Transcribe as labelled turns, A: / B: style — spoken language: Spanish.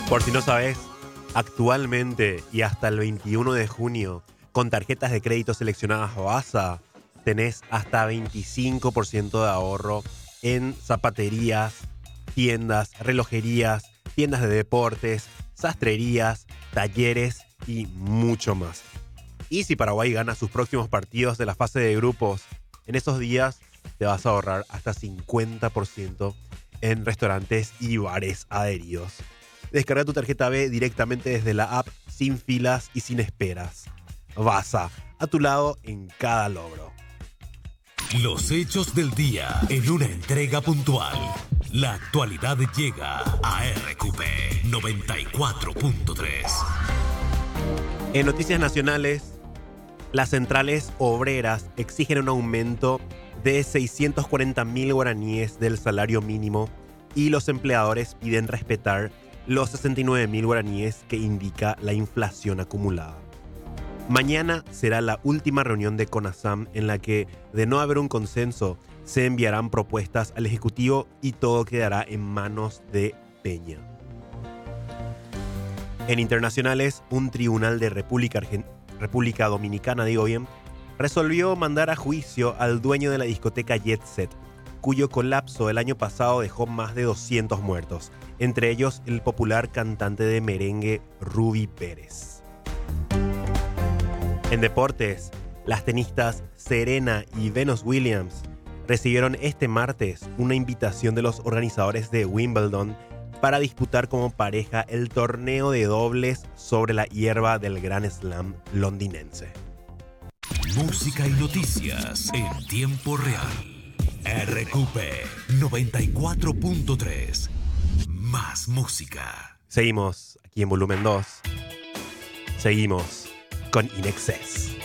A: Por si no sabes, actualmente y hasta el 21 de junio, con tarjetas de crédito seleccionadas Vasa, tenés hasta 25% de ahorro en zapaterías, tiendas, relojerías, tiendas de deportes, sastrerías, talleres y mucho más. Y si Paraguay gana sus próximos partidos de la fase de grupos, en esos días te vas a ahorrar hasta 50% en restaurantes y bares adheridos. Descarga tu tarjeta B directamente desde la app, sin filas y sin esperas. Vasa, a tu lado en cada logro.
B: Los hechos del día en una entrega puntual. La actualidad llega a RQP 94.3.
A: En noticias nacionales, las centrales obreras exigen un aumento de 640.000 guaraníes del salario mínimo y los empleadores piden respetar los 69.000 guaraníes que indica la inflación acumulada. Mañana será la última reunión de CONASAM en la que, de no haber un consenso, se enviarán propuestas al Ejecutivo y todo quedará en manos de Peña. En internacionales, un tribunal de República Dominicana, resolvió mandar a juicio al dueño de la discoteca Jet Set, cuyo colapso el año pasado dejó más de 200 muertos, entre ellos el popular cantante de merengue Ruby Pérez. En deportes, las tenistas Serena y Venus Williams recibieron este martes una invitación de los organizadores de Wimbledon para disputar como pareja el torneo de dobles sobre la hierba del Grand Slam londinense.
B: Música y noticias en tiempo real. RQP 94.3. Más música.
A: Seguimos aquí en volumen 2. Seguimos con In Excess.